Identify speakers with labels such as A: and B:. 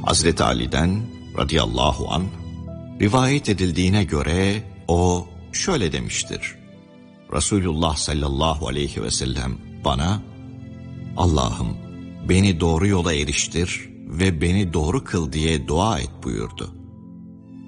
A: Hazreti Ali'den radıyallahu anh rivayet edildiğine göre o şöyle demiştir. Resulullah sallallahu aleyhi ve sellem bana, Allah'ım beni doğru yola eriştir ve beni doğru kıl diye dua et buyurdu.